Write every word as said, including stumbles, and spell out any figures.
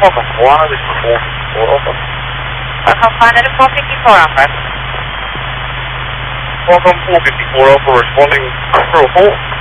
Welcome, Moana, this is four fifty-four Alpha. Welcome, Final four fifty-four Alpha. Welcome, four fifty-four Alpha, responding zero four.